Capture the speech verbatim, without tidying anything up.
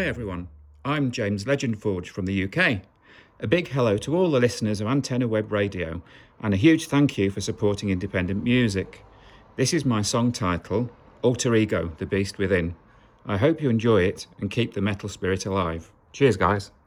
everyone, I'm James Legendforge from the U K. A big hello to all the listeners of Antenna Web Radio and a huge thank you for supporting independent music. This is my song title, Alter Ego, The Beast Within. I hope you enjoy it and keep the metal spirit alive. Cheers guys.